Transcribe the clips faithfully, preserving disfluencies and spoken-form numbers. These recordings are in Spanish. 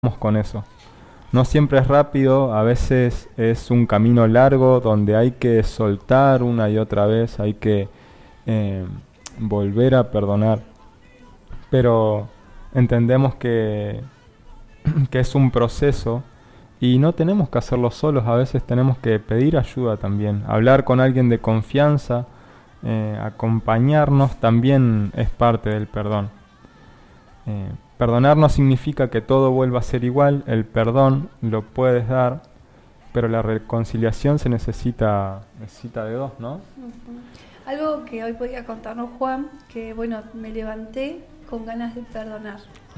con eso. No siempre es rápido, a veces es un camino largo donde hay que soltar una y otra vez, hay que eh, volver a perdonar. Pero entendemos que, que es un proceso y no tenemos que hacerlo solos, a veces tenemos que pedir ayuda también. Hablar con alguien de confianza, eh, acompañarnos también es parte del perdón. Eh, perdonar no significa que todo vuelva a ser igual, el perdón lo puedes dar, pero la reconciliación se necesita, necesita de dos, ¿no? Uh-huh. Algo que hoy podía contarnos Juan, que bueno, me levanté con ganas de perdonar.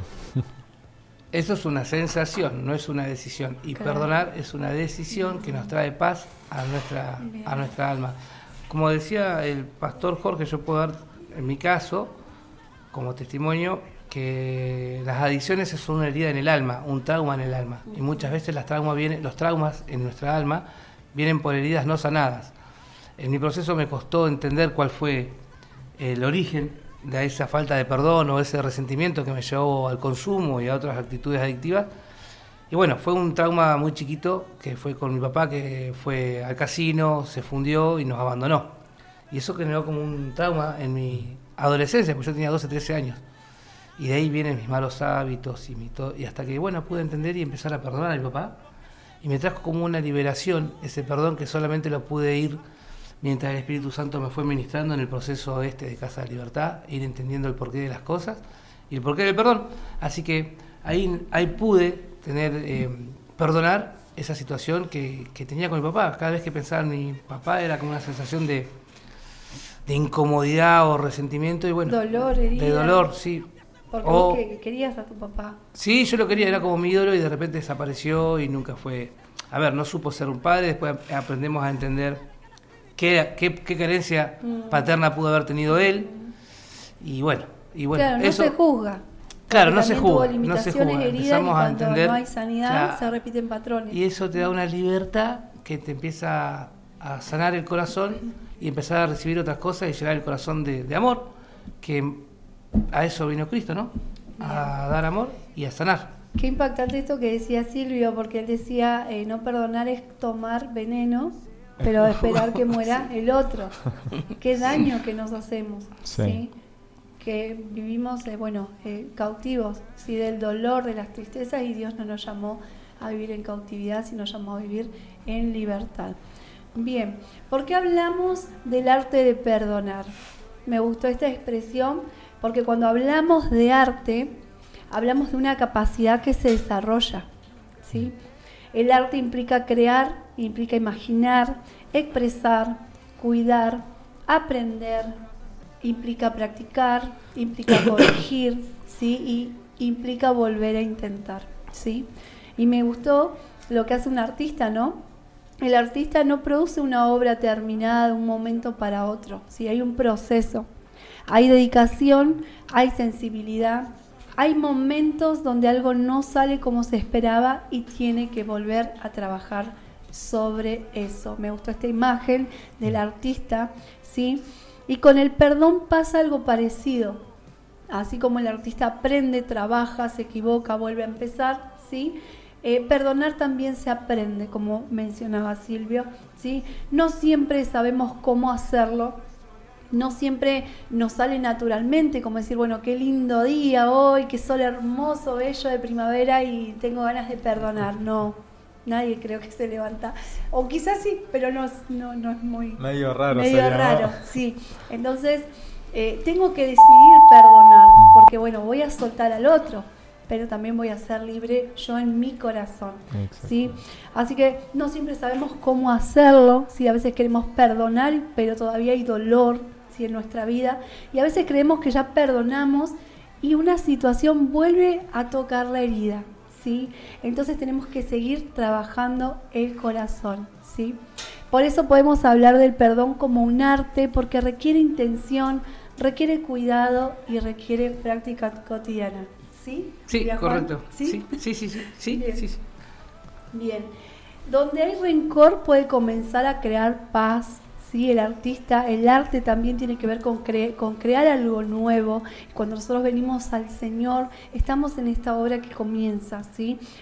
Eso es una sensación, no es una decisión. Y claro, perdonar es una decisión que nos trae paz a nuestra, a nuestra alma. Como decía el pastor Jorge, yo puedo dar, en mi caso, como testimonio, que las adicciones son una herida en el alma, un trauma en el alma. Y muchas veces las traumas vienen, los traumas en nuestra alma vienen por heridas no sanadas. En mi proceso me costó entender cuál fue el origen de esa falta de perdón o ese resentimiento que me llevó al consumo y a otras actitudes adictivas. Y bueno, fue un trauma muy chiquito que fue con mi papá, que fue al casino, se fundió y nos abandonó. Y eso generó como un trauma en mi adolescencia, porque yo tenía doce, trece años. Y de ahí vienen mis malos hábitos y, mi to- y hasta que bueno pude entender y empezar a perdonar a mi papá. Y me trajo como una liberación, ese perdón que solamente lo pude ir mientras el Espíritu Santo me fue ministrando en el proceso este de Casa de Libertad, ir entendiendo el porqué de las cosas y el porqué del perdón. Así que ahí, ahí pude tener, eh, perdonar esa situación que, que tenía con mi papá. Cada vez que pensaba en mi papá era como una sensación de, de incomodidad o resentimiento y bueno, dolor, herida. De dolor, sí. Porque o, vos que querías a tu papá. Sí, yo lo quería, era como mi ídolo y de repente desapareció y nunca fue... A ver, no supo ser un padre, después aprendemos a entender qué, qué, qué carencia mm. paterna pudo haber tenido él. Y bueno, y bueno claro, no eso, se juzga. Claro, no se juzga, no se juzga. Empezamos a entender... no hay sanidad, claro, se repiten patrones. Y eso te da una libertad que te empieza a sanar el corazón y empezar a recibir otras cosas y llegar al corazón de, de amor, que... A eso vino Cristo, ¿no? A dar amor y a sanar. Qué impactante esto que decía Silvio, porque él decía, eh, no perdonar es tomar veneno, pero esperar que muera sí. el otro. Qué daño que nos hacemos, ¿sí? ¿sí? Que vivimos, eh, bueno, eh, cautivos, ¿sí? Del dolor, de las tristezas, y Dios no nos llamó a vivir en cautividad, sino llamó a vivir en libertad. Bien, ¿por qué hablamos del arte de perdonar? Me gustó esta expresión, porque cuando hablamos de arte, hablamos de una capacidad que se desarrolla, ¿sí? El arte implica crear, implica imaginar, expresar, cuidar, aprender, implica practicar, implica corregir, ¿sí? Y implica volver a intentar, ¿sí? Y me gustó lo que hace un artista, ¿no? El artista no produce una obra terminada de un momento para otro, ¿sí? Hay un proceso. Hay dedicación, hay sensibilidad, hay momentos donde algo no sale como se esperaba y tiene que volver a trabajar sobre eso. Me gustó esta imagen del artista, ¿sí? Y con el perdón pasa algo parecido. Así como el artista aprende, trabaja, se equivoca, vuelve a empezar, ¿sí? Eh, perdonar también se aprende, como mencionaba Silvio, ¿sí? No siempre sabemos cómo hacerlo. No siempre nos sale naturalmente, como decir, bueno, qué lindo día hoy, qué sol hermoso, bello de primavera y tengo ganas de perdonar. No, nadie creo que se levanta. O quizás sí, pero no, no, no es muy... Medio raro. Medio sería, raro, ¿no? sí. Entonces, eh, tengo que decidir perdonar, porque bueno, voy a soltar al otro, pero también voy a ser libre yo en mi corazón, ¿sí? Así que no siempre sabemos cómo hacerlo, ¿sí? A veces queremos perdonar, pero todavía hay dolor, ¿sí? En nuestra vida, y a veces creemos que ya perdonamos y una situación vuelve a tocar la herida, ¿sí? Entonces tenemos que seguir trabajando el corazón, ¿sí? Por eso podemos hablar del perdón como un arte, porque requiere intención, requiere cuidado y requiere práctica cotidiana. ¿Sí? Sí, correcto. ¿Sí? Sí, sí, sí, sí, sí, Bien. sí, sí. Bien. Donde hay rencor puede comenzar a crear paz, ¿sí? El artista, el arte también tiene que ver con, cre- con crear algo nuevo. Cuando nosotros venimos al Señor, estamos en esta obra que comienza, ¿sí?